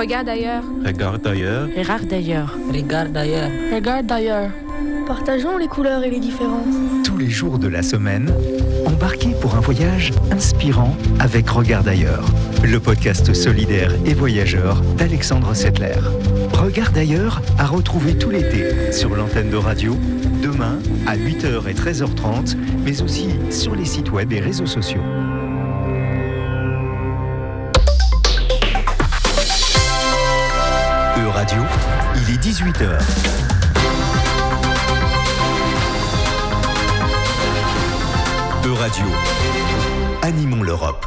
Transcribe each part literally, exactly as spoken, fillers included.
Regarde ailleurs. Regarde ailleurs. Regarde d'ailleurs. Regarde d'ailleurs. Regarde d'ailleurs. Partageons les couleurs et les différences. Tous les jours de la semaine, embarquez pour un voyage inspirant avec Regard d'ailleurs, le podcast solidaire et voyageur d'Alexandre Settler. Regard d'ailleurs à retrouver tout l'été sur l'antenne de radio, demain à huit heures et treize heures trente, mais aussi sur les sites web et réseaux sociaux. E-Radio, il est dix-huit heures. E-Radio, animons l'Europe.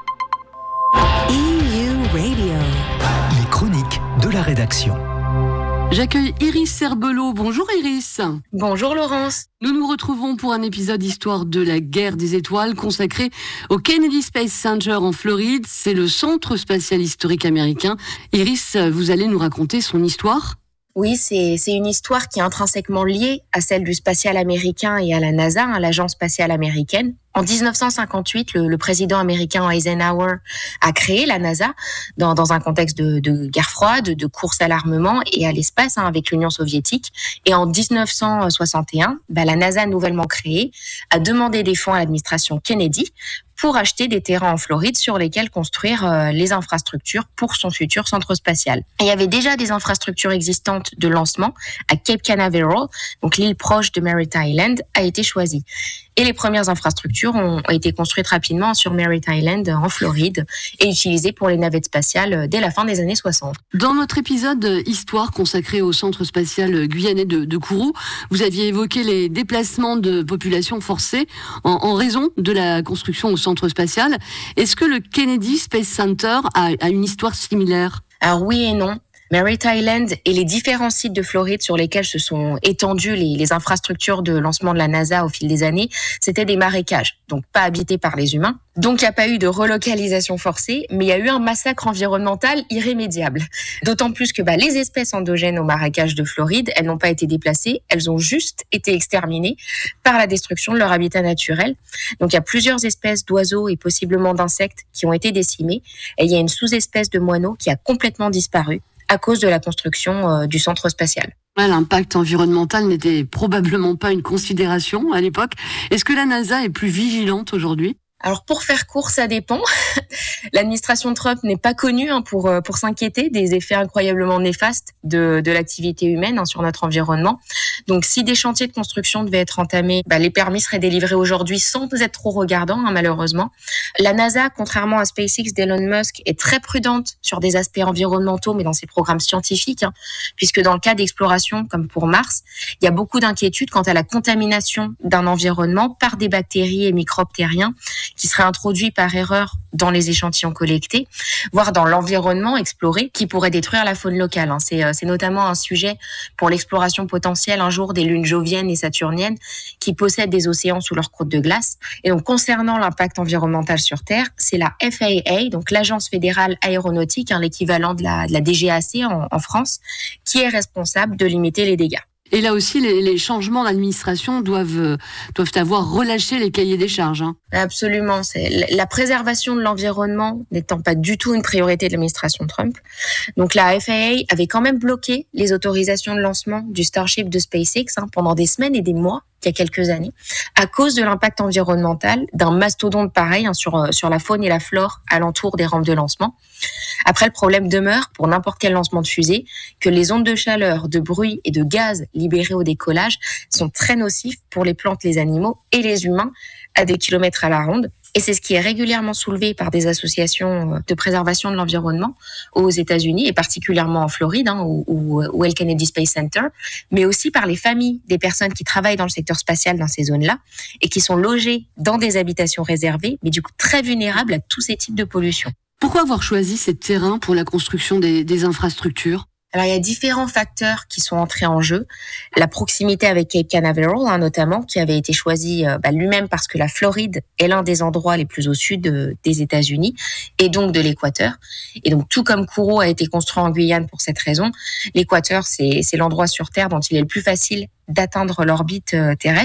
E U Radio. Les chroniques de la rédaction. J'accueille Iris Serbelot. Bonjour Iris. Bonjour Laurence. Nous nous retrouvons pour un épisode Histoire de la guerre des étoiles consacré au Kennedy Space Center en Floride. C'est le centre spatial historique américain. Iris, vous allez nous raconter son histoire ? Oui, c'est, c'est une histoire qui est intrinsèquement liée à celle du spatial américain et à la NASA, hein, l'agence spatiale américaine. En dix-neuf cent cinquante-huit, le, le président américain Eisenhower a créé la NASA dans, dans un contexte de, de guerre froide, de course à l'armement et à l'espace, hein, avec l'Union soviétique. Et en dix-neuf cent soixante et un, bah, la NASA nouvellement créée a demandé des fonds à l'administration Kennedy pour acheter des terrains en Floride sur lesquels construire euh, les infrastructures pour son futur centre spatial. Et il y avait déjà des infrastructures existantes de lancement à Cape Canaveral, donc l'île proche de Merritt Island, a été choisie. Et les premières infrastructures ont, ont été construites rapidement sur Merritt Island en Floride et utilisées pour les navettes spatiales dès la fin des années soixante. Dans notre épisode Histoire consacré au centre spatial guyanais de, de Kourou, vous aviez évoqué les déplacements de population forcés en, en raison de la construction au centre spatial. Est-ce que le Kennedy Space Center a, a une histoire similaire ? Alors oui et non. Merritt Island et les différents sites de Floride sur lesquels se sont étendues les, les infrastructures de lancement de la NASA au fil des années, c'était des marécages, donc pas habités par les humains. Donc il n'y a pas eu de relocalisation forcée, mais il y a eu un massacre environnemental irrémédiable. D'autant plus que bah, les espèces endogènes aux marécages de Floride, elles n'ont pas été déplacées, elles ont juste été exterminées par la destruction de leur habitat naturel. Donc il y a plusieurs espèces d'oiseaux et possiblement d'insectes qui ont été décimées, et il y a une sous-espèce de moineau qui a complètement disparu à cause de la construction euh, du centre spatial. Ouais, l'impact environnemental n'était probablement pas une considération à l'époque. Est-ce que la NASA est plus vigilante aujourd'hui ? Alors pour faire court, ça dépend. L'administration Trump n'est pas connue hein, pour pour s'inquiéter des effets incroyablement néfastes de de l'activité humaine hein, sur notre environnement. Donc si des chantiers de construction devaient être entamés, bah, les permis seraient délivrés aujourd'hui sans être trop regardants hein, malheureusement. La NASA, contrairement à SpaceX d'Elon Musk, est très prudente sur des aspects environnementaux, mais dans ses programmes scientifiques, hein, puisque dans le cas d'exploration comme pour Mars, il y a beaucoup d'inquiétudes quant à la contamination d'un environnement par des bactéries et microbes terriens qui seraient introduits par erreur dans les échantillons collectés, voire dans l'environnement exploré, qui pourrait détruire la faune locale. C'est, c'est notamment un sujet pour l'exploration potentielle un jour des lunes joviennes et saturniennes qui possèdent des océans sous leur croûte de glace. Et donc, concernant l'impact environnemental sur Terre, c'est la F A A, donc l'Agence fédérale aéronautique, hein, l'équivalent de la, de la D G A C en, en France, qui est responsable de limiter les dégâts. Et là aussi, les, les changements d'administration doivent, euh, doivent avoir relâché les cahiers des charges. Hein. Absolument. C'est la préservation de l'environnement n'étant pas du tout une priorité de l'administration Trump. Donc la F A A avait quand même bloqué les autorisations de lancement du Starship de SpaceX hein, pendant des semaines et des mois, il y a quelques années, à cause de l'impact environnemental d'un mastodonte pareil hein, sur, sur la faune et la flore alentour des rampes de lancement. Après, le problème demeure, pour n'importe quel lancement de fusée, que les ondes de chaleur, de bruit et de gaz libérés au décollage sont très nocifs pour les plantes, les animaux et les humains à des kilomètres à la ronde. Et c'est ce qui est régulièrement soulevé par des associations de préservation de l'environnement aux États-Unis et particulièrement en Floride, hein, où, où, où est le Kennedy Space Center, mais aussi par les familles des personnes qui travaillent dans le secteur spatial dans ces zones-là et qui sont logées dans des habitations réservées, mais du coup très vulnérables à tous ces types de pollution. Pourquoi avoir choisi ces terrains pour la construction des, des infrastructures ? Alors, il y a différents facteurs qui sont entrés en jeu. La proximité avec Cape Canaveral, hein, notamment, qui avait été choisi euh, bah, lui-même parce que la Floride est l'un des endroits les plus au sud euh, des États-Unis et donc de l'équateur. Et donc, tout comme Kourou a été construit en Guyane pour cette raison, l'équateur, c'est, c'est l'endroit sur Terre dont il est le plus facile d'atteindre l'orbite euh, terrestre.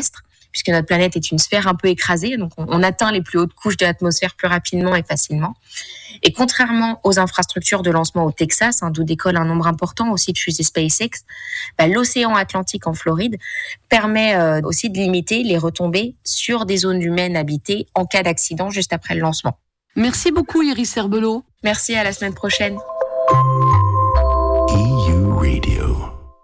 puisque notre planète est une sphère un peu écrasée, donc on, on atteint les plus hautes couches de l'atmosphère plus rapidement et facilement. Et contrairement aux infrastructures de lancement au Texas, hein, d'où décolle un nombre important aussi de fusées SpaceX, bah, l'océan Atlantique en Floride permet euh, aussi de limiter les retombées sur des zones humaines habitées en cas d'accident juste après le lancement. Merci beaucoup Iris Herbelot. Merci, à la semaine prochaine.